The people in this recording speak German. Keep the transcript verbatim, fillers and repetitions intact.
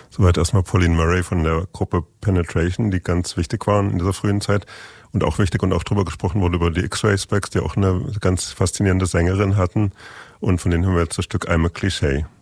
Soweit erstmal Pauline Murray von der Gruppe Penetration, die ganz wichtig waren in dieser frühen Zeit. Und auch wichtig und auch drüber gesprochen wurde über die X-Ray Specs, die auch eine ganz faszinierende Sängerin hatten. Und von denen hören wir jetzt das Stück I'm a Cliché.